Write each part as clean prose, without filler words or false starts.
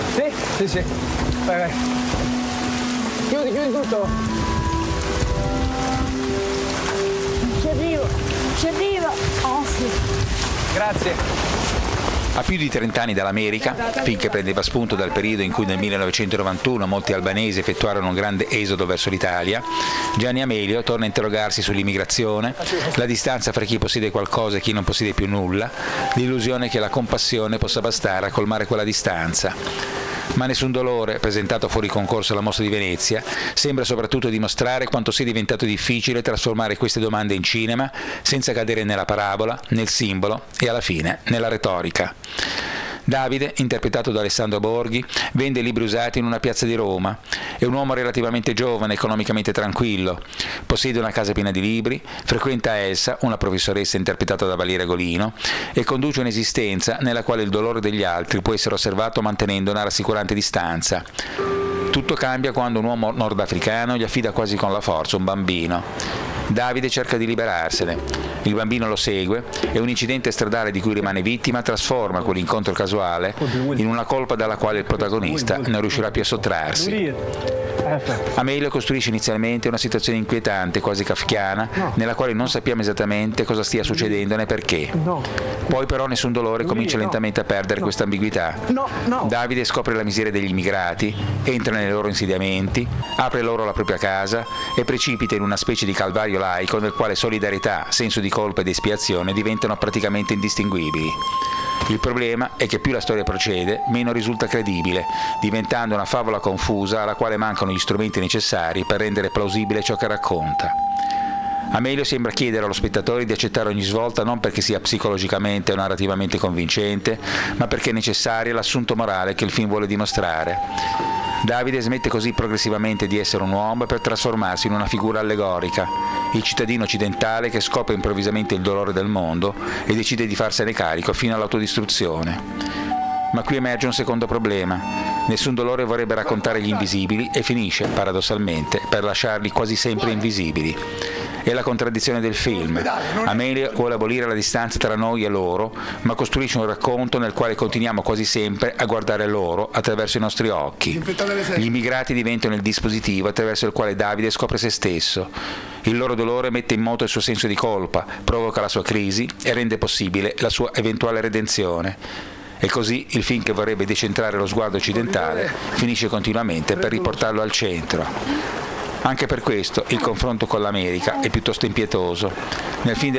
Sì, sì. Vai. Chiudi tutto. Ci arriva. Oh sì. Grazie. A più di 30 anni dall'America, finché prendeva spunto dal periodo in cui nel 1991 molti albanesi effettuarono un grande esodo verso l'Italia, Gianni Amelio torna a interrogarsi sull'immigrazione, la distanza fra chi possiede qualcosa e chi non possiede più nulla, l'illusione che la compassione possa bastare a colmare quella distanza. Ma nessun dolore, presentato fuori concorso alla Mostra di Venezia, sembra soprattutto dimostrare quanto sia diventato difficile trasformare queste domande in cinema senza cadere nella parabola, nel simbolo e alla fine nella retorica. Davide, interpretato da Alessandro Borghi, vende libri usati in una piazza di Roma. È un uomo relativamente giovane, economicamente tranquillo. Possiede una casa piena di libri, frequenta Elsa, una professoressa interpretata da Valeria Golino, e conduce un'esistenza nella quale il dolore degli altri può essere osservato mantenendo una rassicurante distanza. Tutto cambia quando un uomo nordafricano gli affida quasi con la forza un bambino. Davide cerca di liberarsene. Il bambino lo segue e un incidente stradale di cui rimane vittima trasforma quell'incontro casuale in una colpa dalla quale il protagonista non riuscirà più a sottrarsi. Amelio costruisce inizialmente una situazione inquietante, quasi kafkiana, nella quale non sappiamo esattamente cosa stia succedendo né perché. Poi però nessun dolore comincia lentamente a perdere questa ambiguità. Davide scopre la miseria degli immigrati, entra nei loro insediamenti, apre loro la propria casa e precipita in una specie di calvario laico nel quale solidarietà, senso di colpa ed espiazione diventano praticamente indistinguibili. Il problema è che più la storia procede, meno risulta credibile, diventando una favola confusa alla quale mancano gli strumenti necessari per rendere plausibile ciò che racconta. Amelio sembra chiedere allo spettatore di accettare ogni svolta non perché sia psicologicamente o narrativamente convincente, ma perché è necessaria l'assunto morale che il film vuole dimostrare. Davide smette così progressivamente di essere un uomo per trasformarsi in una figura allegorica, il cittadino occidentale che scopre improvvisamente il dolore del mondo e decide di farsene carico fino all'autodistruzione. Ma qui emerge un secondo problema. Nessun dolore vorrebbe raccontare gli invisibili e finisce, paradossalmente, per lasciarli quasi sempre invisibili. È la contraddizione del film. Amelio vuole abolire la distanza tra noi e loro, ma costruisce un racconto nel quale continuiamo quasi sempre a guardare loro attraverso i nostri occhi. Gli immigrati diventano il dispositivo attraverso il quale Davide scopre se stesso. Il loro dolore mette in moto il suo senso di colpa, provoca la sua crisi e rende possibile la sua eventuale redenzione. E così il film che vorrebbe decentrare lo sguardo occidentale finisce continuamente per riportarlo al centro. Anche per questo il confronto con l'America è piuttosto impietoso. Nel film del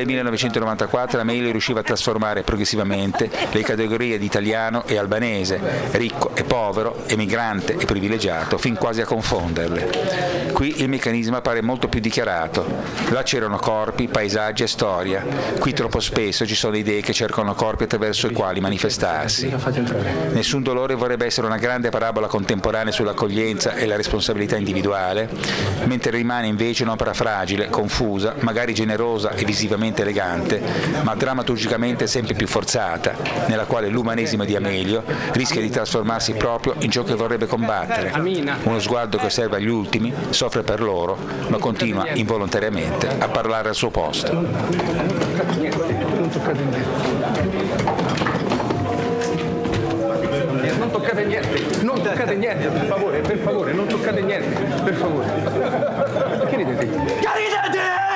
1994 Amelio riusciva a trasformare progressivamente le categorie di italiano e albanese, ricco e povero, emigrante e privilegiato, fin quasi a confonderle. Qui il meccanismo appare molto più dichiarato. Là c'erano corpi, paesaggi e storia. Qui troppo spesso ci sono idee che cercano corpi attraverso i quali manifestarsi. Nessun dolore vorrebbe essere una grande parabola contemporanea sull'accoglienza e la responsabilità individuale, mentre rimane invece un'opera fragile, confusa, magari generosa e visivamente elegante, ma drammaturgicamente sempre più forzata, nella quale l'umanesimo di Amelio rischia di trasformarsi proprio in ciò che vorrebbe combattere. Uno sguardo che osserva gli ultimi, soffre per loro, ma continua involontariamente a parlare al suo posto. Non toccate niente, per favore, non toccate niente, per favore. Che ridete?